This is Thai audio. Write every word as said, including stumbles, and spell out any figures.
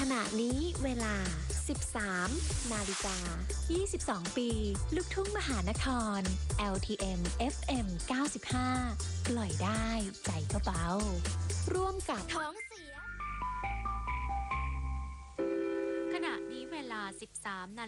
ณะนี้เวลา สิบสาม นาฬิกา ยี่สิบสอง ปี ลูกทุ่งมหานคร แอล ที เอ็ม เอฟ เอ็ม เก้าสิบห้า ปล่อยได้ใจก็เบาร่วมกับท้องเสียขณะนี้เวลา สิบสาม นา